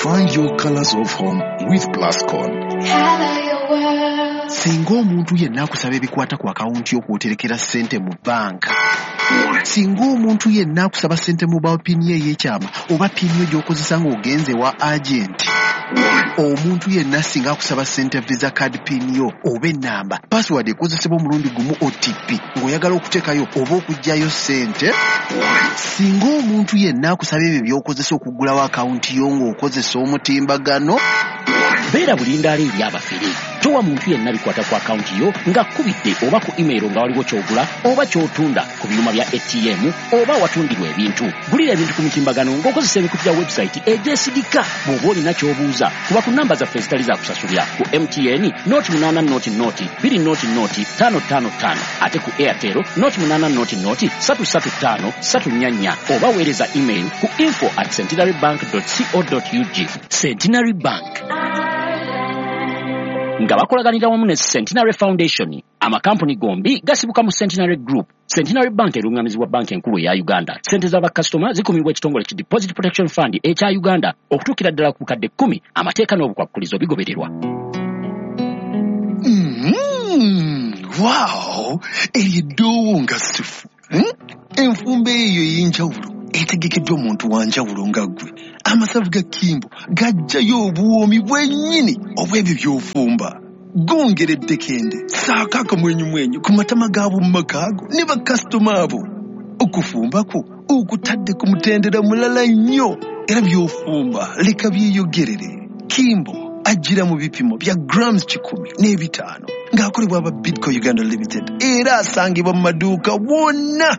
Find your colors of home with Plascon. Singa omuntu yenna akusaba ebikwata ku akawunti y'okwoterekera ssente mu banka. Singa omuntu yenna akusaba ssente mu pini ey'ekyama oba pini gy'okozesa ng'ogenze wa agenti. Omuntu yenna singa akusaba ssente visa card pin yo oba ennamba password ekozesebwa omulundi gumu OTP ng'oyagala okuteekayo oba okuggyayo ssente. Singa omuntu yenna akusaba ebyo by'okozesa okuggulawo akawunti yo ng'okozesa omutimbagano. Beera bulindaala eri abafere. Towa muntu yenna bikwata ku akawunti yo nga kubidde oba ku email nga waliwo ky'ogula oba ky'otunda ku byuma bya ATM oba watundirwa ebintu. Gulira ebintu ku mutimbagano ng'okozesa emikutu gya website egyesigika. Bw'oba olina ky'obuuza kuba ku namba zaffe ezitali za kusasulira ku MTN noti 8 noti 2 noti 555 ate ku Airtel noti 8 noti 335 344 oba weereza email ku info@centenarybank.co.ug. Centenary Bank nga bakolaganira wamu ne Centenary Foundation, amakampuni gombi gasibuka mu Centenary Group. Centenary Bank erungamizibwa banki enkulu ya Uganda. Sente z'abakasitoma zikumibwa ekitongole ki Deposit Protection Fund ekya Uganda okutuukira ddala ku bukadde 10 amateeka n'obukwakkulizo bigobererwa. Wow! Eryeddowo nga sifu. Enfumba eyo ey'enjawulo etegekeddwa omuntu wa njawulo nga ggwe. Amasavu ga Kimbo gajjayo obuwoomi bwennyini obw'ebyo by'ofumba. Gongeredde kende saaka akamwenyumwenyu ku matama gaabo mu makaago ne bakasitoma abo. Okufumba kwo okutadde ku mutendera mulala nnyo era by'ofumba leka byeyogerere. Kimbo ajjira mu bipimo bya grams 105 ng'akolebwa aba Bidco Uganda Limited era asangibwa mu maduuka wonna.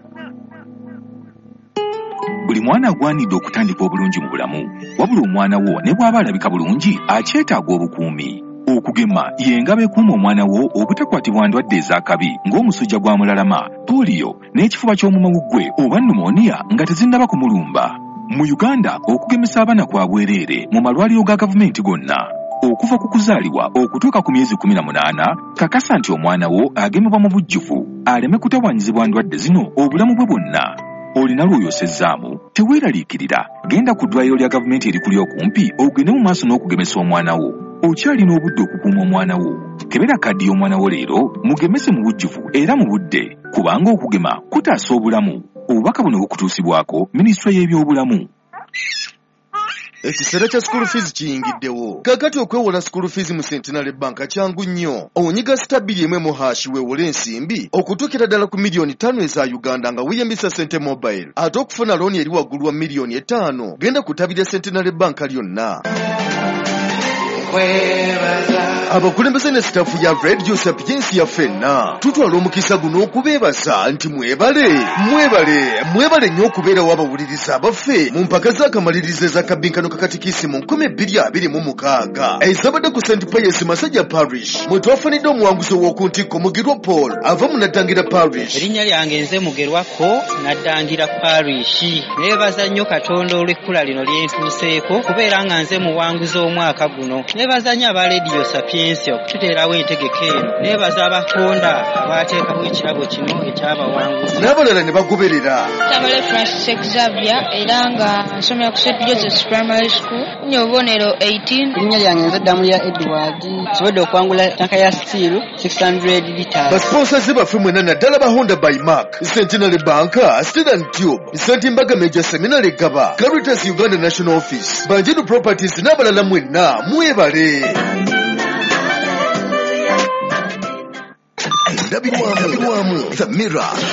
Buli mwana agwanidde okutandika obulungi mu bulamu, wabula omwana wo ne bw'aba alabika bulungi akyetaaga obukuumi. Okugema y'engabo ekuuma omwana wo obutakwatibwa ndwadde ez'akabi ng'omusujja gwa mulalama, poliyo n'ekifuba ky'omumawuggwe gwe oba pneumonia nga tezinnaba kumulumba. Mu Uganda okugemesa abaana kwa bwereere mu malwaliro ga gavumenti gonna. Okuva ku kuzaalibwa okutuuka ku myezi 18, kakasa nti omwana wo agemebwa mu bujjuvu aleme kutawanyizibwa ndwadde zino obulamu bwe bwonna. Olina lw'oyosezzaamu teweeraliikirira, genda ku ddwaliro lya gavumenti erikuli okumpi ogende mu maaso n'okugemesa omwana wo. Okyalina obudde okukuuma omwana wo. Kebera kaddi y'omwana wo leero mugemese mu bujjuvu era mu budde kubanga okugema kutaasa obulamu. Obubaka buno bukutuusibwako Minisitule y'ebyobulamu. Ekiseera kya school fees kiyingiddewo. Kakati okwewola school fees mu Centenary Bank kyangu nnyo. Onyiga *1 weewole ensimbi okutuukira ddala ku miliyoni 5 eza Uganda nga weeyambisa Sente Mobile. Ate okufuna looni eri waggulu wa miliyoni 5 genda kutabira Centenary Bank lyonna. Abakulembeze ne sitafu ya Radio Sapiensi ya ffenna tutwala omukisa guno okubeebaza nti mwebale nnyo okubeera w'abawuliriza abaffe mu mpaka z'akamalirizo ez'akabinkano kakatikisi mu 2026 ezabadde ku St. Pius Masajja Parish mwe twafunidde omuwanguzi w'okuntikko Mugirwa Paul ava mu Naddangira Parish. Erinnya lyange nze Mugirwako Naddangira Parish. Neebaza nnyo Katonda olw'ekkula lino lyentuuseeko kubeera nga nze muwanguzi omwaka guno. Neebaza nnyo aba Radio Sapiensi okututeerawo entegeka eno. Neebaza abatonda abateekawo ekirabo kino ekyabawanguzi. N'abalala ne bagoberera. Tabale Francis Xavier era nga nsomera ku St. Joseph's Primary School. Nnyo obubonero 18. Erinnya lyange nze Damulya Edward. Nsobodde okwangula tanka ya steel 600 litres. Basponsazi baffe mwena naddala ba Honda by Mark, Centenary Bank, Steel and Tube, St. Mbaga Major Seminary Gaba, Caritas Uganda National Office, Banjiru Properties n'abalala mwenna mwebale. Ndabirwamu, The Mirror.